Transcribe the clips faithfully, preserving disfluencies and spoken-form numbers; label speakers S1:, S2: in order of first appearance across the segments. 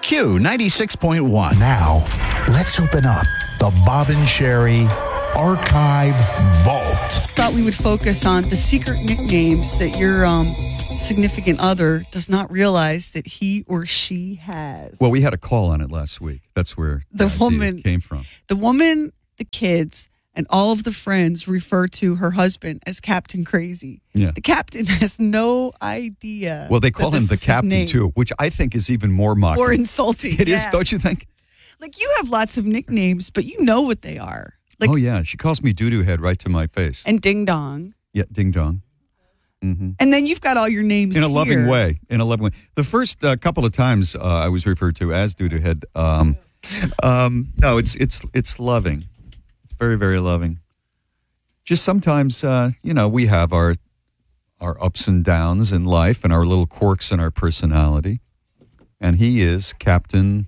S1: Q ninety-six point one.
S2: Now, let's open up the Bob and Sherry Archive Vault.
S3: Thought we would focus on the secret nicknames that your um, significant other does not realize that he or she has.
S4: Well, we had a call on it last week. That's where
S3: the,
S4: the
S3: woman
S4: came from.
S3: The woman, the kids, and all of the friends refer to her husband as Captain Crazy.
S4: Yeah.
S3: The captain has no idea.
S4: Well, they call
S3: that
S4: him
S3: this
S4: the
S3: is his
S4: captain,
S3: name.
S4: too, which I think is even more mocking.
S3: Or insulting.
S4: It is,
S3: yeah.
S4: don't you think?
S3: Like, you have lots of nicknames, but you know what they are. Like,
S4: oh, yeah. She calls me doo-doo head right to my face.
S3: And ding dong.
S4: Yeah, ding dong. Mm-hmm.
S3: And then you've got all your names
S4: in a loving
S3: here.
S4: way. In a loving way. The first uh, couple of times uh, I was referred to as doo-doo head. Um, um, no, it's it's it's loving. It's very, very loving. Just sometimes, uh, you know, we have our our ups and downs in life and our little quirks in our personality. And he is Captain.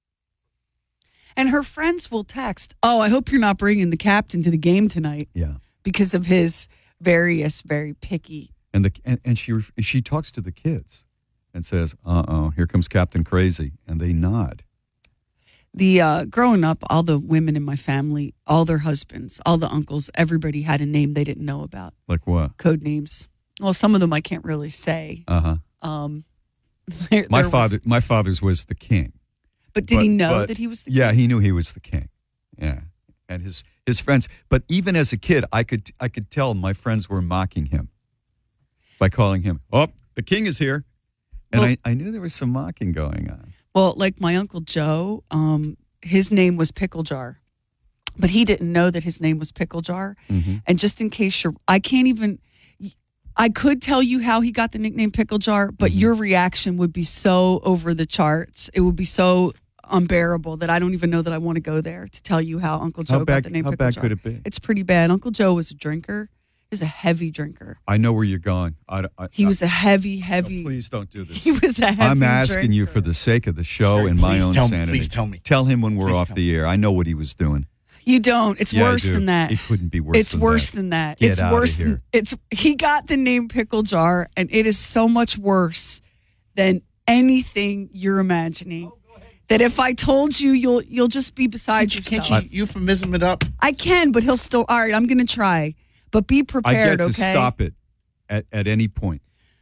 S3: And her friends will text, oh, I hope you're not bringing the captain to the game tonight.
S4: Yeah.
S3: Because of his various, very picky.
S4: And the and, and she she talks to the kids and says, uh-oh, here comes Captain Crazy. And they nod.
S3: The uh, growing up, all the women in my family, all their husbands, all the uncles, everybody had a name they didn't know about.
S4: Like what?
S3: Code names. Well, some of them I can't really say.
S4: Uh-huh.
S3: Um, there,
S4: my
S3: there
S4: father,
S3: was,
S4: my father's was the king.
S3: But did
S4: but,
S3: he know
S4: but,
S3: that he was the
S4: yeah,
S3: king?
S4: he knew he was the king. Yeah. And his his friends, but even as a kid, I could I could tell my friends were mocking him by calling him, oh, the king is here. And
S3: well,
S4: I, I knew there was some mocking going on.
S3: Well, like my Uncle Joe, um, his name was Pickle Jar. But he didn't know that his name was Pickle Jar. Mm-hmm. And just in case you're, I can't even, I could tell you how he got the nickname Pickle Jar, but mm-hmm. your reaction would be so over the charts. It would be so unbearable that I don't even know that I want to go there to tell you how Uncle Joe
S4: how
S3: got
S4: bad,
S3: the name
S4: how
S3: Pickle
S4: bad
S3: Jar.
S4: could it be?
S3: It's pretty bad. Uncle Joe was a drinker. He was a heavy drinker.
S4: I know where you're going. I, I,
S3: he
S4: I,
S3: was a heavy, heavy.
S4: No, please don't do this.
S3: He was a heavy
S4: I'm asking
S3: drinker.
S4: you for the sake of the show
S5: Sherry,
S4: and my own
S5: tell
S4: sanity.
S5: Me, please tell me.
S4: Tell him when we're
S5: please
S4: off the air. I know what he was doing.
S3: You don't. It's
S4: yeah,
S3: worse than that.
S4: It couldn't be worse
S3: it's
S4: than
S3: worse
S4: that.
S3: than that.
S4: Get
S3: it's
S4: out
S3: worse
S4: of here.
S3: than it's he got the name Pickle Jar, and it is so much worse than anything you're imagining. That if I told you, you'll you'll just be beside
S5: Can't you,
S3: yourself.
S5: can't you euphemism it up?
S3: I can, but he'll still. All right, I'm going to try, but be
S4: I
S3: prepared.
S4: get to
S3: okay.
S4: stop it at, at any point.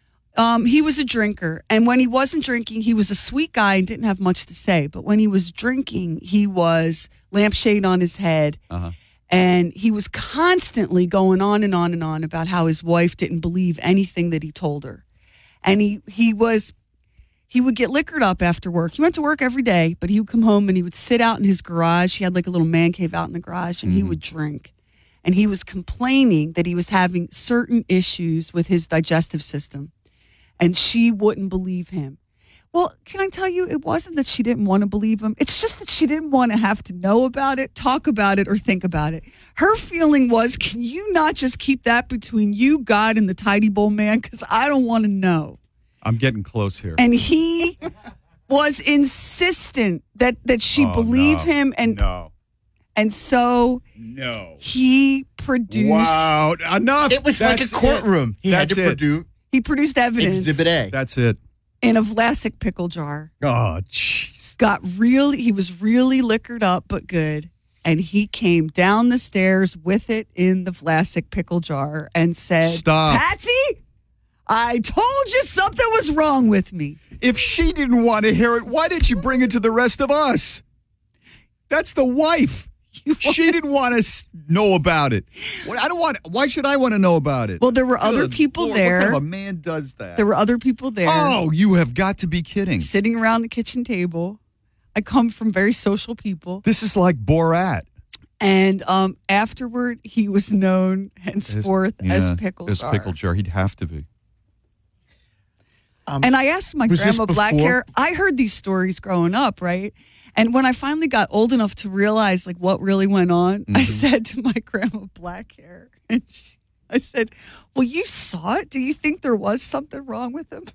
S3: Um, he was a drinker, and when he wasn't drinking, he was a sweet guy and didn't have much to say. But when he was drinking, he was lampshade on his head.
S4: Uh-huh.
S3: And he was constantly going on and on and on about how his wife didn't believe anything that he told her. And he, he was, he would get liquored up after work. He went to work every day, but he would come home and he would sit out in his garage. He had like a little man cave out in the garage, and mm-hmm. he would drink. And he was complaining that he was having certain issues with his digestive system. And she wouldn't believe him. Well, can I tell you, it wasn't that she didn't want to believe him. It's just that she didn't want to have to know about it, talk about it, or think about it. Her feeling was, can you not just keep that between you, God, and the tidy bowl man? Because I don't want to know.
S4: I'm getting close here.
S3: And he was insistent that, that she
S4: oh,
S3: believe
S4: no,
S3: him. And,
S4: no.
S3: and so
S4: no.
S3: he produced.
S4: Wow, enough.
S5: It was
S4: That's
S5: like a courtroom.
S4: It.
S5: He
S4: That's
S5: had to
S4: it.
S5: produce
S3: He produced evidence.
S5: Exhibit A.
S4: That's it.
S3: In a Vlasic pickle jar.
S4: Oh, jeez.
S3: Got really, he was really liquored up, but good. And he came down the stairs with it in the Vlasic pickle jar and said,
S4: Stop.
S3: Patsy, I told you something was wrong with me.
S4: If she didn't want to hear it, why did you bring it to the rest of us? That's the wife. She didn't want to know about it. I don't want. Why should I want to know about it?
S3: Well, there were other
S4: Good
S3: people
S4: Lord,
S3: there.
S4: What kind of a man does that?
S3: There were other people there.
S4: Oh, you have got to be kidding.
S3: Sitting around the kitchen table. I come from very social people.
S4: This is like Borat.
S3: And um, afterward, he was known henceforth
S4: as, yeah,
S3: as Pickle
S4: as
S3: Jar.
S4: Pickle Jar. He'd have to be.
S3: Um, and I asked my grandma Blackhair, I heard these stories growing up, right? And when I finally got old enough to realize like what really went on, mm-hmm. I said to my grandma Blackhair, and she, I said, well, you saw it. Do you think there was something wrong with him?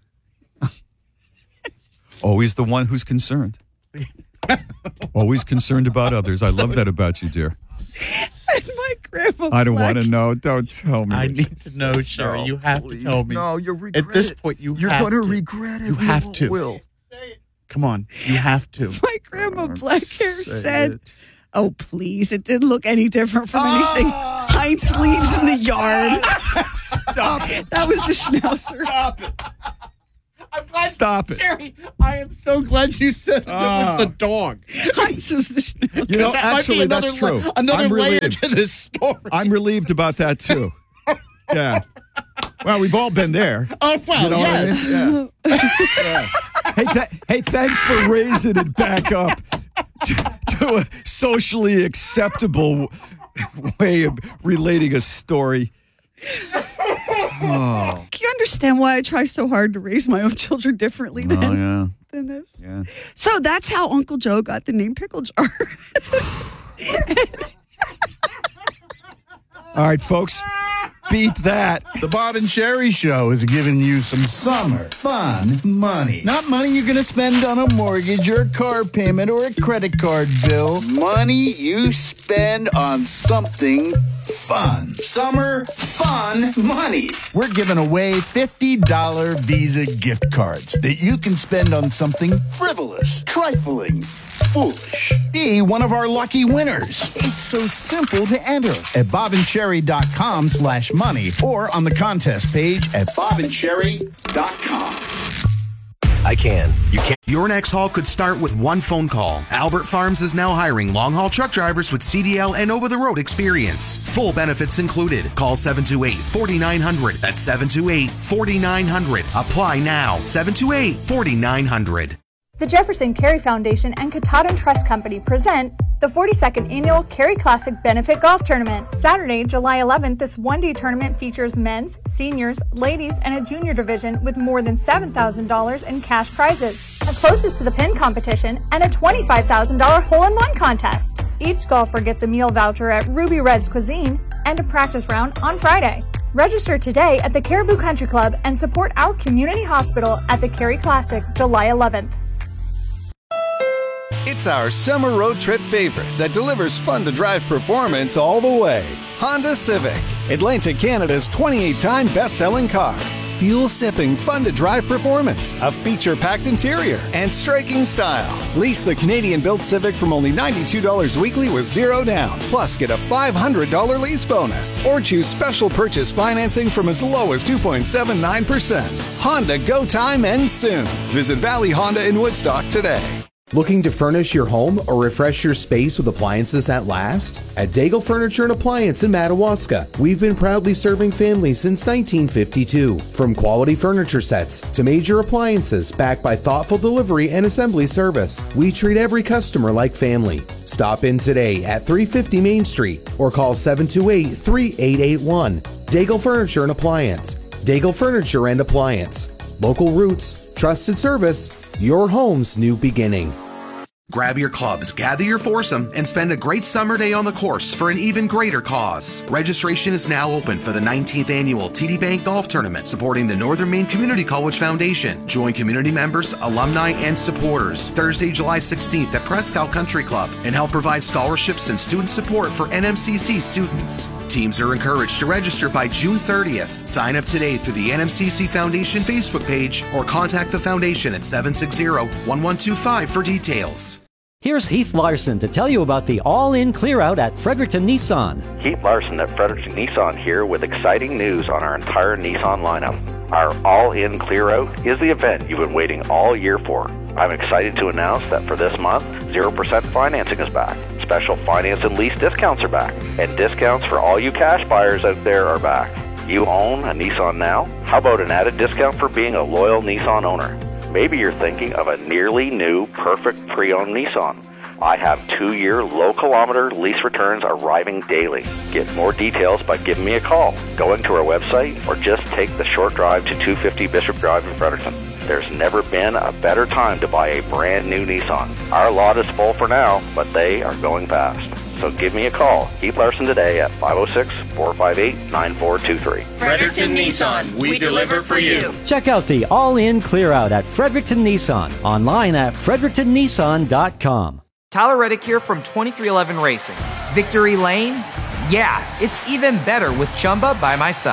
S4: Always the one who's concerned. Always concerned about others. I love that about you, dear.
S3: And my grandma
S4: I don't
S3: Black-
S4: want to know. Don't tell me.
S5: I need to know, Sherry.
S4: No,
S5: you have
S4: please.
S5: to tell me.
S4: No, you'll regret
S5: At this
S4: it.
S5: point, you
S4: You're
S5: have
S4: going to
S5: to.
S4: regret it.
S5: You have to.
S4: Will.
S5: Come on, you have to.
S3: My grandma Black Hair
S4: Say
S3: said,
S4: it.
S3: "Oh, please, it didn't look any different from anything Heinz leaves in the yard."
S4: Stop it.
S3: That was the Schnauzer.
S4: Stop it.
S5: I'm glad,
S4: Stop it.
S5: Jerry, I am so glad you said it
S4: Ah.
S5: was the dog.
S3: Heinz was the Schnauzer.
S4: You know,
S5: That might be
S4: actually,
S5: another
S4: that's true.
S5: la- Another
S4: I'm
S5: layer
S4: relieved.
S5: to this story.
S4: I'm relieved about that, too. Yeah. Well, we've all been there.
S5: oh, well,
S4: You know
S5: yes.
S4: what I mean? Yeah. Yeah. Hey, th- hey, thanks for raising it back up to, to a socially acceptable way of relating a story. Oh,
S3: Can you understand why I try so hard to raise my own children differently than,
S4: oh yeah,
S3: than this?
S4: yeah.
S3: So that's how Uncle Joe got the name Pickle Jar.
S4: All right, folks, beat that.
S2: The Bob and Sherry Show is giving you some summer fun money.
S6: Not money you're going to spend on a mortgage or a car payment or a credit card bill.
S2: Money you spend on something fun. Summer fun money. We're giving away fifty dollars Visa gift cards that you can spend on something frivolous, trifling, foolish. Be one of our lucky winners. It's so simple to enter at bobandcherry.com slash money or on the contest page at bobandcherry dot com.
S7: I can. You can. Your next haul could start with one phone call. Albert Farms is now hiring long-haul truck drivers with C D L and over-the-road experience. Full benefits included. Call seven two eight, four nine zero zero. That's seven two eight, four nine zero zero. Apply now. seven two eight, four nine zero zero.
S8: The Jefferson Carey Foundation and Katahdin Trust Company present the forty-second Annual Carey Classic Benefit Golf Tournament. Saturday, July eleventh, this one-day tournament features men's, seniors, ladies, and a junior division with more than seven thousand dollars in cash prizes, a closest to the pin competition, and a twenty-five thousand dollars hole-in-one contest. Each golfer gets a meal voucher at Ruby Red's Cuisine and a practice round on Friday. Register today at the Caribou Country Club and support our community hospital at the Carey Classic, July eleventh.
S9: It's our summer road trip favorite that delivers fun-to-drive performance all the way. Honda Civic, Atlantic Canada's twenty-eight time best-selling car. Fuel-sipping, fun-to-drive performance, a feature-packed interior, and striking style. Lease the Canadian-built Civic from only ninety-two dollars weekly with zero down. Plus, get a five hundred dollars lease bonus. Or choose special purchase financing from as low as two point seven nine percent. Honda Go Time ends soon. Visit Valley Honda in Woodstock today.
S10: Looking to furnish your home or refresh your space with appliances that last? At Daigle Furniture and Appliance in Madawaska, we've been proudly serving families since nineteen fifty-two. From quality furniture sets to major appliances backed by thoughtful delivery and assembly service, we treat every customer like family. Stop in today at three fifty Main Street or call seven two eight, three eight eight one. Daigle Furniture and Appliance. Daigle Furniture and Appliance. Local roots, trusted service, your home's new beginning.
S7: Grab your clubs, gather your foursome, and spend a great summer day on the course for an even greater cause. Registration is now open for the nineteenth Annual T D Bank Golf Tournament supporting the Northern Maine Community College Foundation. Join community members, alumni, and supporters Thursday, July sixteenth at Prescott Country Club and help provide scholarships and student support for N M C C students. Teams are encouraged to register by June thirtieth. Sign up today through the N M C C Foundation Facebook page or contact the foundation at seven six zero, one one two five for details.
S11: Here's Heath Larson to tell you about the all-in clear-out at Fredericton Nissan.
S12: Heath Larson at Fredericton Nissan here with exciting news on our entire Nissan lineup. Our all-in clear-out is the event you've been waiting all year for. I'm excited to announce that for this month, zero percent financing is back. Special finance and lease discounts are back. And discounts for all you cash buyers out there are back. You own a Nissan now? How about an added discount for being a loyal Nissan owner? Maybe you're thinking of a nearly new, perfect pre-owned Nissan. I have two-year, low-kilometer lease returns arriving daily. Get more details by giving me a call, going to our website, or just take the short drive to two fifty Bishop Drive in Fredericton. There's never been a better time to buy a brand new Nissan. Our lot is full for now, but they are going fast. So give me a call, Heath Larson, today at five oh six, four five eight, nine four two three.
S13: Fredericton Nissan, we deliver for you.
S11: Check out the all-in clear-out at Fredericton Nissan, online at fredericton nissan dot com.
S14: Tyler Reddick here from twenty-three eleven Racing. Victory Lane? Yeah, it's even better with Chumba by my side.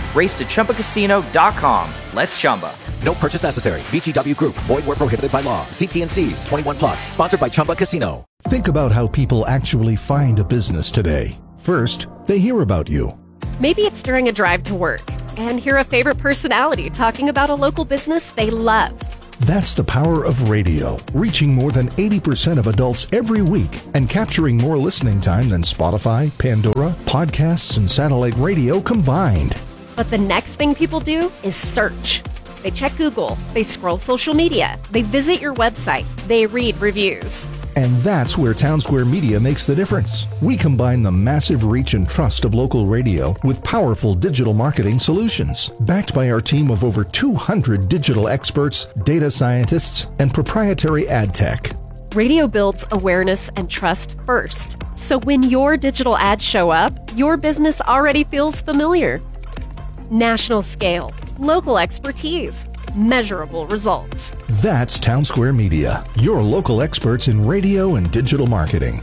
S14: Race to Chumba Casino dot com. Let's Chumba.
S15: No purchase necessary. V G W Group. Void where prohibited by law. See T and C's. twenty-one plus. Sponsored by Chumba Casino.
S16: Think about how people actually find a business today. First, they hear about you.
S17: Maybe it's during a drive to work and hear a favorite personality talking about a local business they love.
S16: That's the power of radio, reaching more than eighty percent of adults every week and capturing more listening time than Spotify, Pandora, podcasts, and satellite radio combined.
S17: But the next thing people do is search. They check Google, they scroll social media, they visit your website, they read reviews.
S16: And that's where Town Square Media makes the difference. We combine the massive reach and trust of local radio with powerful digital marketing solutions, backed by our team of over two hundred digital experts, data scientists, and proprietary ad tech.
S17: Radio builds awareness and trust first. So when your digital ads show up, your business already feels familiar. National scale, local expertise, measurable results.
S16: That's Town Square Media, your local experts in radio and digital marketing.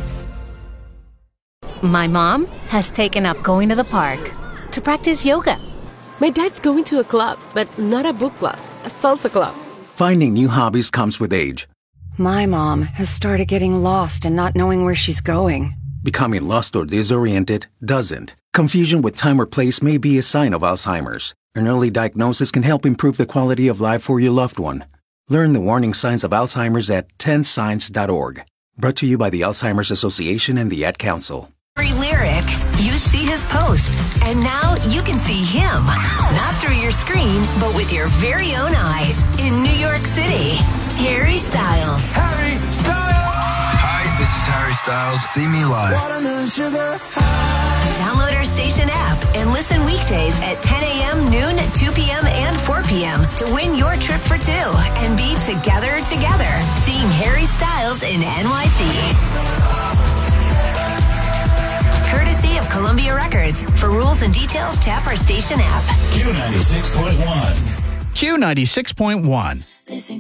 S18: My mom has taken up going to the park to practice yoga.
S19: My dad's going to a club, but not a book club, a salsa club.
S20: Finding new hobbies comes with age.
S21: My mom has started getting lost and not knowing where she's going.
S20: Becoming lost or disoriented doesn't. Confusion with time or place may be a sign of Alzheimer's. An early diagnosis can help improve the quality of life for your loved one. Learn the warning signs of Alzheimer's at ten signs dot org. Brought to you by the Alzheimer's Association and the Ad Council.
S18: Every lyric, you see his posts, and now you can see him, not through your screen, but with your very own eyes in New York City. Harry Styles.
S22: Harry Styles! Hi, this is Harry Styles. See me live. Watermelon sugar high.
S18: Download our station app and listen weekdays at ten a.m., noon, two p.m., and four p.m. to win your trip for two and be together together, seeing Harry Styles in N Y C. Courtesy of Columbia Records. For rules and details, tap our station app.
S1: Q ninety-six point one. Q ninety-six point one.